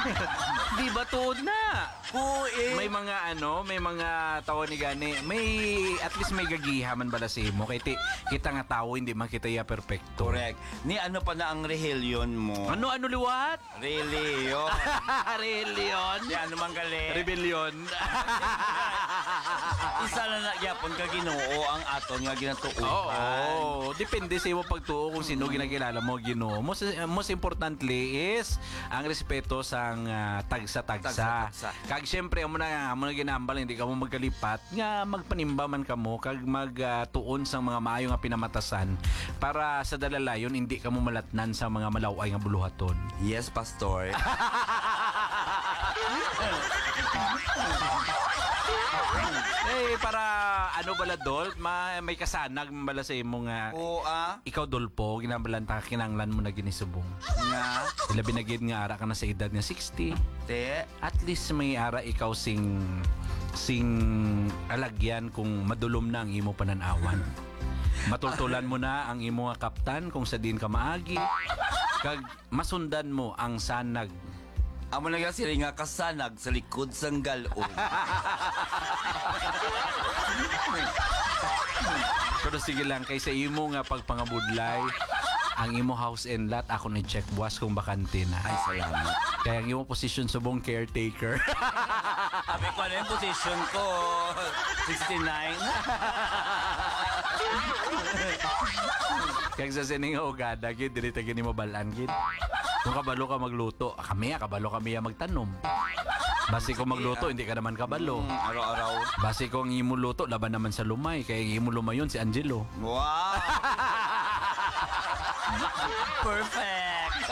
Di ba tuod na? Kuy. May mga may mga tao ni gani. May at least may gagihaman bala sa imo kay kita nga tao hindi man kita ya perfecto. Correct. Ni ano pa na ang rehelion mo? Ano liwat? Reliyon. Rebellion. Di ano man gali. Rebellion. Isa na nagyapon ka Ginoo ang aton nga ginatuuhan. Oo, depende sa imo pagtuo kung sino ginakilala mo Ginoo. Most importantly is ang respeto sang tagsa-tagsa. Kag syempre amo na ginambal hindi ka mo magkalipat nga magpanimba man kamo kag magtuon sang mga maayo nga pinamatasan para sa dalalayon hindi ka mo malatnan sa mga malaway nga buluhaton. Yes, pastor. Para bala dol, may kasanag bala sa imo nga. Oo Ikaw dolpo, ginabalanta kinanglan mo na ginisubong. Nga. Labi na gid nga ara ka na sa edad nga 60. Te. At least may ara ikaw sing alagyan kung madulom na ang imo pananawan. Matultulan mo na ang imo nga kaptan kung sa din ka maagi. Kag masundan mo ang sanag. Amo na sila nga kasanag sa likod sang galon. Pero sige lang, kaysa imo nga pagpangabudlay, ang imo house and lot, ako ni check buwas kung bakante na. Ay, salamat. Kaya ang imo position subong caretaker. Sabi ko, ano yung position ko? 69? Kaya sa sining ugada, gid, dili ta gini mabalaan, gid. Kung kabalo ka magluto, kabalo kami magtanom. Basi ko magluto, hindi ka naman kabalo. Araw-araw. Basi ko ang imo luto, laban naman sa lumay. Kaya ang imo lumayon si Angelo. Wow! Perfect!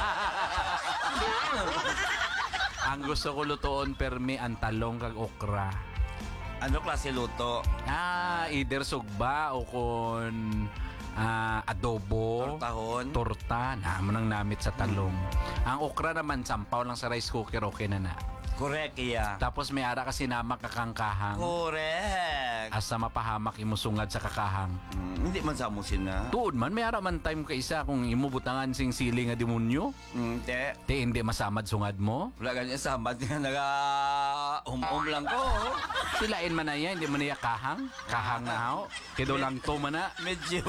Ang gusto ko lutoon permi ang talong kag okra. Ano klase luto? Either sugba o kun adobo, Torta. naman ang namit sa talong. Ang okra naman, sampaw lang sa rice cooker, okay na. Correct, iya. Tapos may ara kasi namak kakangkahang. Correct. Asa mapahamak imo sungad sa kakahang. Hindi man sa mo sina. Tuod man, may ara man time ka isa kung imo butangan sing sili nga demonyo. Te. Hindi masamad sungad mo. Wala ganyan samad nga lang ko. Silain man na yan, hindi man niya kahang. Kahang na ako. Kido lang to man na. Medyo.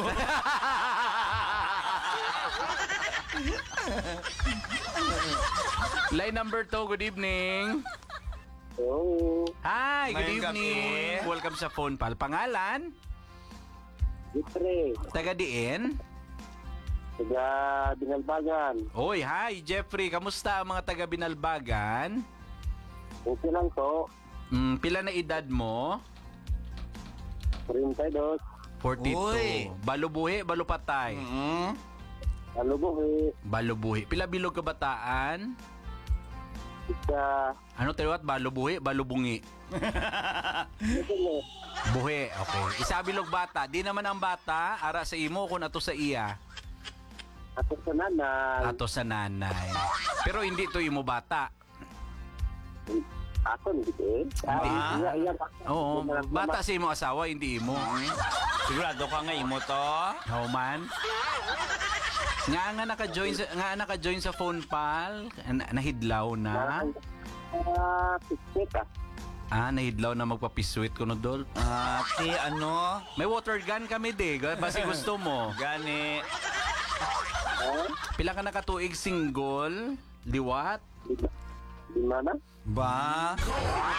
Line number 2, good evening. Oo. Hi, good Ngayong evening. gabi. Welcome sa phone pal. Pangalan? Jeffrey, Taga diin? taga Binalbagan. Oy, hi Jeffrey. Kamusta ang mga taga Binalbagan? Okay lang to. Pila na edad mo? 32. 42. Uy. Balubuhi, balupatay. Alubuhi. Balubuhi. Pila bilog kabataan? Isa. Ano tawat? Balubuhi, balubungi. Ito mo. Buhi, okay. Isa bilog bata. Di naman ang bata, ara sa imo kung ato sa iya. Ako sa nanay. Ato sa nanay. Pero hindi to imo bata. Ako hindi eh. Hindi. Oo, bata sa imo asawa, hindi imo. Sigurado ka nga imo to? Oo man. Nga naka-join sa phone pal, nahidlaw na. Pispit ah. Nahidlaw na magpapiswit ko no dol. Ti ano? May water gun kami basi gusto mo. Gani. Pila ka nakatuig single, liwat? Di mana? Ba?